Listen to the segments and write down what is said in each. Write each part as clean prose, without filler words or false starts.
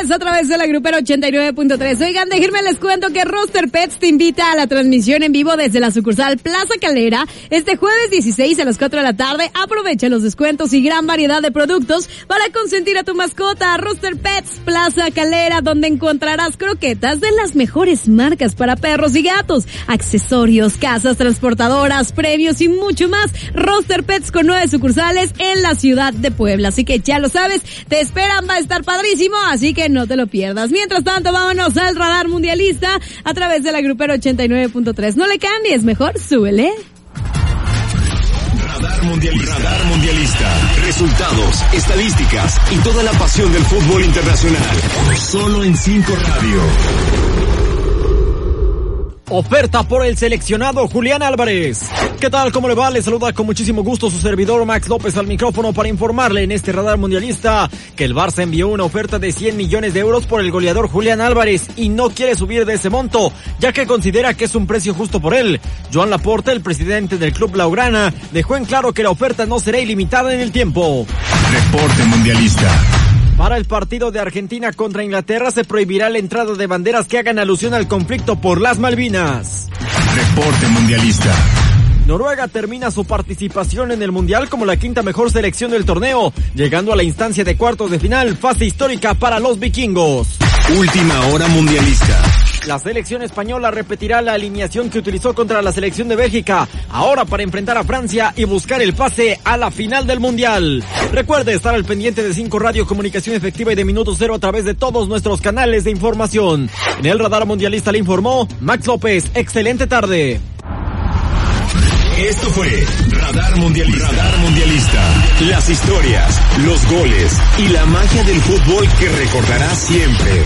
días a través de la Grupera 89.3. Oigan, déjenme les cuento que Roster Pets te invita a la transmisión en vivo desde la sucursal Plaza Calera este jueves 16 a las 4 de la tarde. Aprovecha los descuentos y gran variedad de productos para consentir a tu mascota. Roster Pets, Plaza Calera, donde encontrarás croquetas de las mejores marcas para perros y gatos, accesorios, casas transportadoras, premios y mucho más. Roster Pets con 9 sucursales en la ciudad de Puebla. Así que ya lo sabes, te esperan, va a estar padrísimo, así que no te lo pierdas. Mientras tanto, vámonos al Radar Mundialista a través de la Grupera 89.3. No le cambies, mejor súbele. Radar Mundialista. Resultados, estadísticas y toda la pasión del fútbol internacional. Solo en 5 Radio. Oferta por el seleccionado Julián Álvarez. ¿Qué tal? ¿Cómo le va? Le saluda con muchísimo gusto su servidor Max López al micrófono para informarle en este Radar Mundialista que el Barça envió una oferta de 100 millones de euros por el goleador Julián Álvarez y no quiere subir de ese monto, ya que considera que es un precio justo por él. Joan Laporta, el presidente del club blaugrana, dejó en claro que la oferta no será ilimitada en el tiempo. Reporte Mundialista. Para el partido de Argentina contra Inglaterra se prohibirá la entrada de banderas que hagan alusión al conflicto por las Malvinas. Reporte Mundialista. Noruega termina su participación en el Mundial como la quinta mejor selección del torneo, llegando a la instancia de cuartos de final, fase histórica para los vikingos. Última hora mundialista. La selección española repetirá la alineación que utilizó contra la selección de Bélgica, ahora para enfrentar a Francia y buscar el pase a la final del Mundial. Recuerde estar al pendiente de 5 Radio, comunicación efectiva y de Minuto Cero a través de todos nuestros canales de información. En el Radar Mundialista le informó Max López. Excelente tarde. Esto fue Radar Mundialista. Las historias, los goles y la magia del fútbol que recordarás siempre.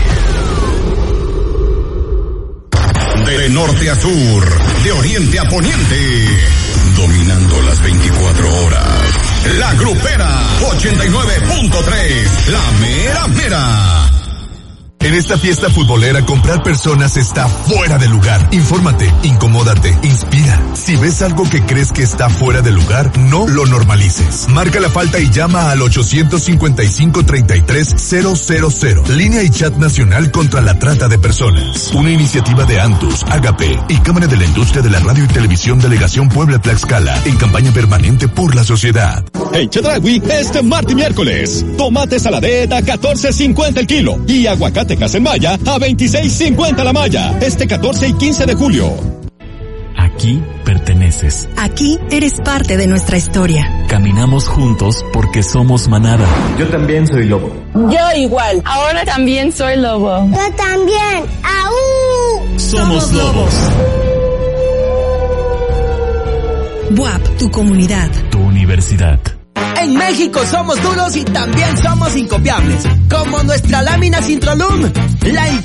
De norte a sur, de oriente a poniente, dominando las 24 horas. La Grupera 89.3, la mera mera. En esta fiesta futbolera, comprar personas está fuera de lugar. Infórmate, incomódate, inspira. Si ves algo que crees que está fuera de lugar, no lo normalices. Marca la falta y llama al 855-33-000. Línea y chat nacional contra la trata de personas. Una iniciativa de Antus, Agape y Cámara de la Industria de la Radio y Televisión Delegación Puebla-Tlaxcala en campaña permanente por la sociedad. En Chedraui, este martes y miércoles, tomate saladeta a $14.50 el kilo y aguacate en malla a $26.50 la malla, este 14 y 15 de julio. Aquí perteneces. Aquí eres parte de nuestra historia. Caminamos juntos porque somos manada. Yo también soy lobo. Yo igual. Ahora también soy lobo. Yo también. ¡Aú! Somos lobos. BUAP, tu comunidad. Tu universidad. En México somos duros y también somos incopiables, como nuestra lámina Sintrolum, la